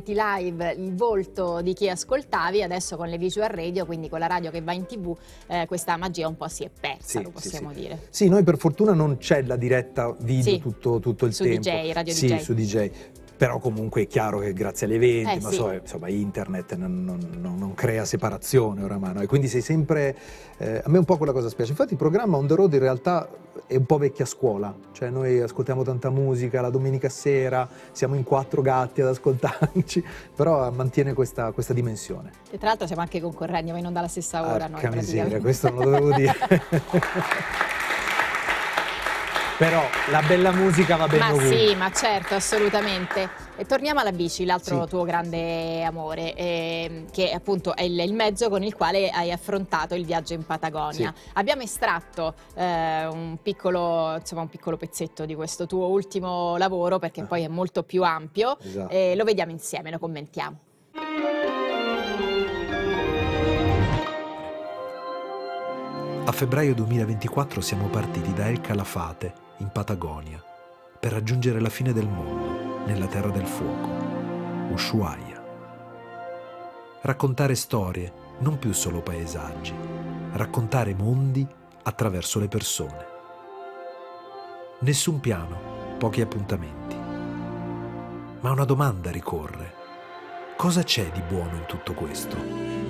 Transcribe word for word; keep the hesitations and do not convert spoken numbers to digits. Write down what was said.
diventi live il volto di chi ascoltavi, adesso con le visual radio, quindi con la radio che va in tv, eh, questa magia un po' si è persa, sì, lo possiamo sì, sì. dire. Sì, noi per fortuna non c'è la diretta video sì, tutto, tutto il su tempo. D J, radio sì, D J. su D J. Però comunque è chiaro che grazie agli eventi, eh, ma sì. so, insomma, internet non, non, non, non crea separazione oramai, no? E quindi sei sempre, eh, a me un po' quella cosa spiace. Infatti il programma On The Road in realtà è un po' vecchia scuola, cioè noi ascoltiamo tanta musica la domenica sera, siamo in quattro gatti ad ascoltarci, però mantiene questa, questa dimensione. E tra l'altro siamo anche concorrenti, ma non dalla stessa ora. Porca noi miseria, questo non lo dovevo dire. Però la bella musica va bene ma ovunque. sì, ma certo, assolutamente. E torniamo alla bici, l'altro sì. tuo grande amore, eh, che appunto è il, il mezzo con il quale hai affrontato il viaggio in Patagonia. Sì. Abbiamo estratto eh, un, piccolo, insomma, un piccolo pezzetto di questo tuo ultimo lavoro, perché ah. poi è molto più ampio, esatto. e lo vediamo insieme, lo commentiamo. A febbraio duemilaventiquattro siamo partiti da El Calafate, in Patagonia, per raggiungere la fine del mondo, nella Terra del Fuoco, Ushuaia. Raccontare storie, non più solo paesaggi, raccontare mondi attraverso le persone. Nessun piano, pochi appuntamenti. Ma una domanda ricorre. Cosa c'è di buono in tutto questo?